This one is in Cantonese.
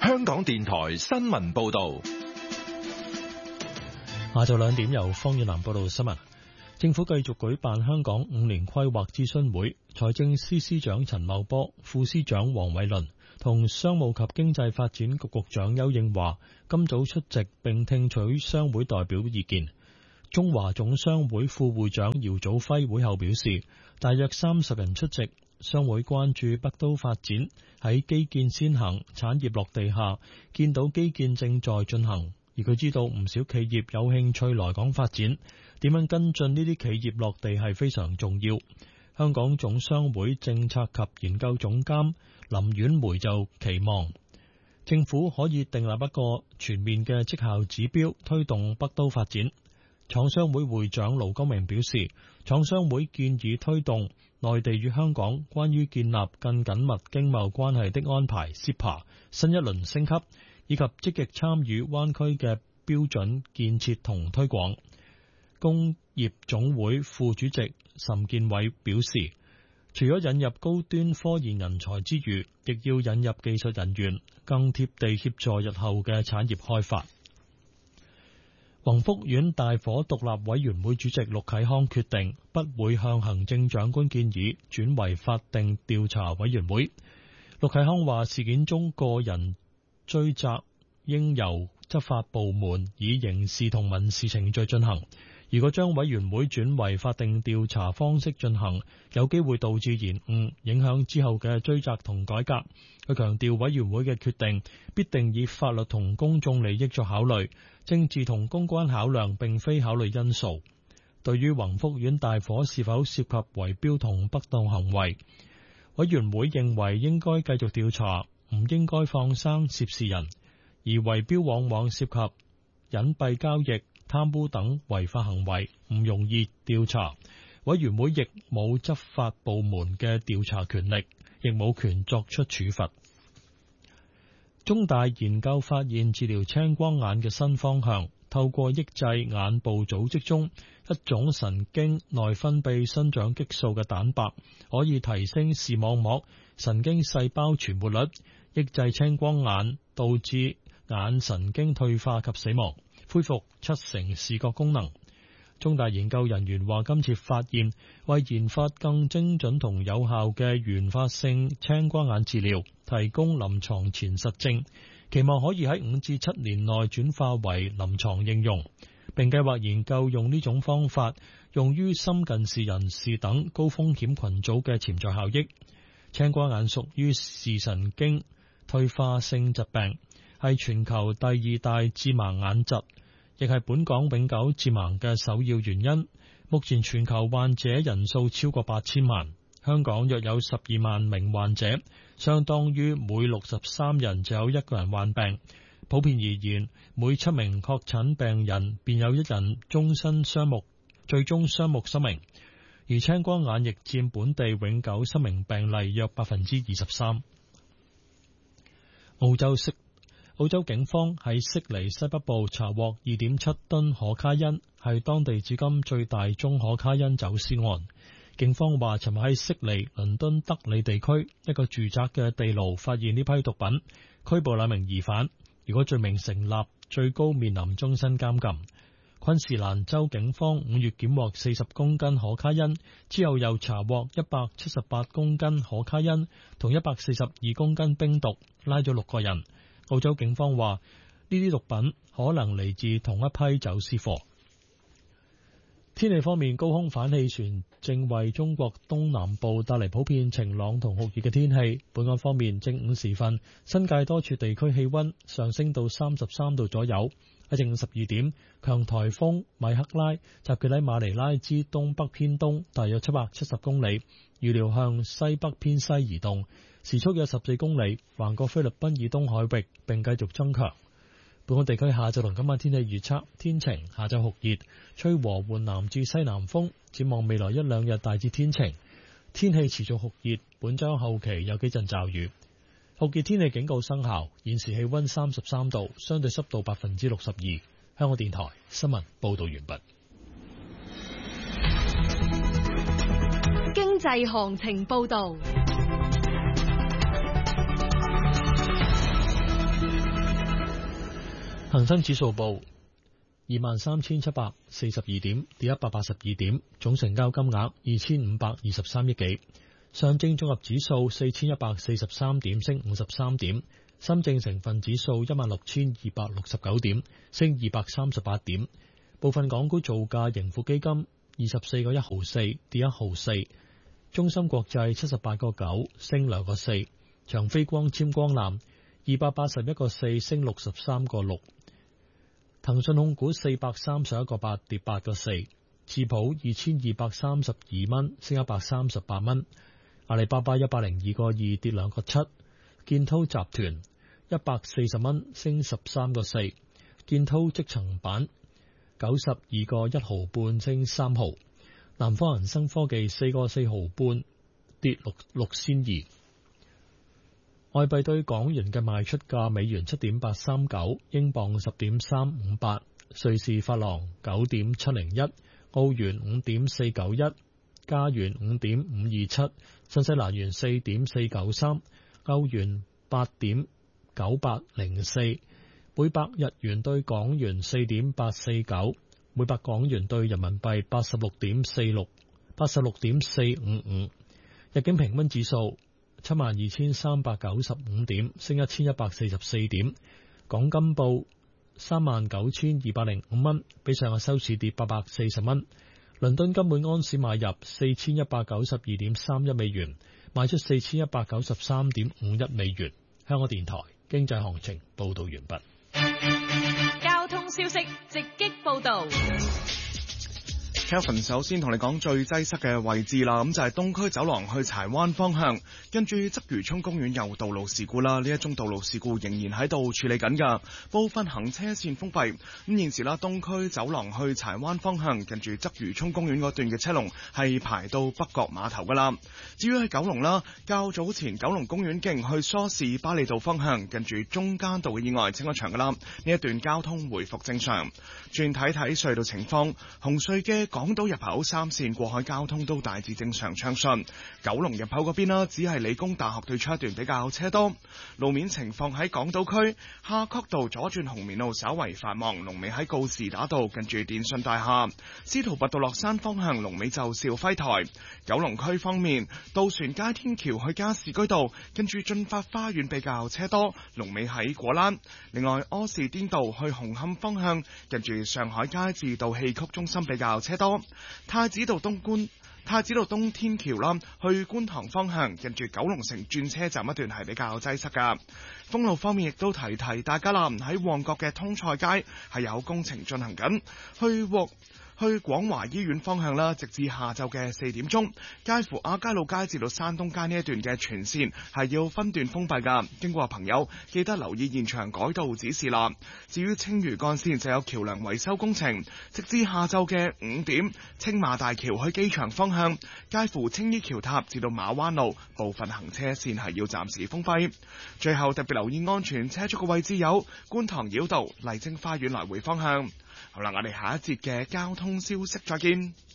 香港電台新聞報道。 下晝2點由方遠南報道新聞。政府繼續舉辦香港5年規劃諮詢會，財政司司長陳茂波、副司長黃偉綸同商務及經濟發展局局長丘應樺今早出席並聽取商會代表意見。中華總商會副會長姚祖輝會後表示，大約30人出席。商會關注北都發展喺基建先行、產業落地下，見到基建正在進行，而佢知道唔少企業有興趣來港發展，點樣跟進呢啲企業落地係非常重要。香港總商會政策及研究總監林婉梅就期望政府可以訂立一個全面嘅績效指標，推動北都發展。廠商會會長盧光明表示，廠商會建議推動內地與香港關於建立更緊密經貿關係的安排 CEPA 新一輪升級，以及積極參與灣區嘅標準建設同推廣。工業總會副主席岑建偉表示，除咗引入高端科研人才之餘，亦要引入技術人員，更貼地協助日後嘅產業開發。宏福苑大火獨立委員會主席陸啟康決定不會向行政長官建議轉為法定調查委員會。陸啟康話，事件中個人追責應由執法部門以刑事同民事程序進行。如果將委員會轉為法定調查方式進行，有機會導致延誤，影響之後嘅追責同改革。佢強調委員會嘅決定必定以法律同公眾利益作考慮，政治同公關考量並非考慮因素。對於宏福苑大火是否涉及圍標同不當行為，委員會認為應該繼續調查，唔應該放生涉事人，而圍標往往涉及隱蔽交易、貪污等違法行為，唔容易調查。委員會亦冇執法部門嘅調查權力，亦冇權作出處罰。中大研究發現治療青光眼嘅新方向，透過抑制眼部組織中一種神經內分泌生長激素嘅蛋白，可以提升視網膜神經細胞存活率，抑制青光眼導致眼神經退化及死亡，恢復70%視覺功能。中大研究人員話，今次發現為研發更精準同有效嘅原發性青光眼治療提供臨床前實證，期望可以喺5至7年內轉化為臨床應用，並計劃研究用呢種方法用於深近視人士等高風險群組嘅潛在效益。青光眼屬於視神經退化性疾病，係全球第2大致盲眼疾，亦係本港永久致盲嘅首要原因。目前全球患者人數超過8000萬，香港約有12萬名患者，相當於每63人就有1個人患病。普遍而言，每7名確診病人便有1人最終雙目失明，而青光眼亦佔本地永久失明病例約 23%。澳洲警方喺悉尼西北部查獲 2.7 噸可卡因，係當地至今最大宗可卡因走私案。警方話，尋日喺悉尼、倫敦德里地區一個住宅嘅地牢發現呢批毒品，拘捕2名疑犯。如果罪名成立，最高面臨終身監禁。昆士蘭州警方5月檢獲40公斤可卡因，之後又查獲178公斤可卡因同142公斤冰毒，拉咗6個人。澳洲警方話，呢啲毒品可能嚟自同一批走私貨。天氣方面，高空反氣旋正為中國東南部帶嚟普遍晴朗同酷熱嘅天氣。本港方面，正午時分，新界多處地區氣溫上升到33度左右。喺正午12點，強颱風米克拉集結喺馬尼拉之東北偏東，大約770公里，預料向西北偏西移動，時速約14公里，橫過菲律賓以東海域，並繼續增強。本港地區下晝同今晚天氣預測，天晴，下晝酷熱，吹和緩南至西南風。展望未來1-2日大致天晴，天氣持續酷熱，本週後期有幾陣驟雨。酷熱天氣警告生效，現時氣溫33度，相對濕度62%。香港電台新聞報道完畢。 經濟行情報道。 恒生指數報23,742點，跌182點，總成交金額2523億幾。上證綜合指數4143點，升53點。深證成分指數16,269點，升238點。部分港股造價，盈富基金24個1毫4，跌1毫4。中芯國際78個9，升2個4。長飛光纖光纜281個4，升63個6。騰訊控股431個8，跌8個4。智普2232蚊，升138蚊。阿里巴巴102個2，跌2個7。建滔集團140蚊，升13個4。建滔積層板92個1毫半，升3毫。南方恒生科技4個4毫半，跌6仙2。外幣對港元嘅賣出價：美元7.839，英鎊10.358，瑞士法郎9.701，澳元5.491，加元5.527，新西蘭元4.493，歐元8.9804，每百日元對港元4.849，每百港元對人民幣86.455。日經平均指數72,395點，升1144點。港金報39,205蚊，比上日收市跌840蚊。倫敦金每安士買入4192.31美元，賣出4193.51美元。香港電台經濟行情報道完畢。 交通消息直擊報道。 Kelvin 首先同你講最擠塞嘅位置啦，咁就係東區走廊去柴灣方向，跟住鰂魚涌公園有道路事故啦，呢一宗道路事故仍然喺度處理緊㗎，部分行車線封閉。咁現時啦，東區走廊去柴灣方向，跟住鰂魚涌公園嗰段嘅車龍係排到北角碼頭㗎啦。至於喺九龍啦，較早前九龍公園徑去梳士巴利道方向，跟住中間道嘅意外清咗場㗎啦，呢一段交通回復正常。轉睇睇隧道情況，紅隧嘅港島入口3線過海交通都大致正常暢順，九龍入口嗰邊啦，只係理工大學對出一段比較車多。路面情況喺港島區夏慤道左轉紅棉路稍為繁忙，龍尾喺告士打道近住電信大廈。司徒拔道落山方向龍尾就兆輝台。九龍區方面，渡船街天橋去加士居道跟住駿發花園比較車多，龍尾喺果欄。另外柯士甸道去紅磡方向近住上海街至到戲曲中心比較車多。太子道東天橋啦，去觀塘方向近住九龍城轉車站一段係比較擠塞噶。封路方面亦都提大家啦，喺旺角嘅通菜街係有工程進行緊，去廣華醫院方向啦，直至下晝嘅4點鐘，介乎亞皆老街至到山東街呢一段嘅全線係要分段封閉噶。經過嘅朋友記得留意現場改道指示啦。至於青嶼幹線就有橋梁維修工程，直至下晝嘅5點，青馬大橋去機場方向，介乎青衣橋塔至到馬灣路部分行車線係要暫時封閉。最後特別留意安全車速嘅位置有觀塘繞道麗晶花園來回方向。好啦，我哋下一節嘅交通消息再見。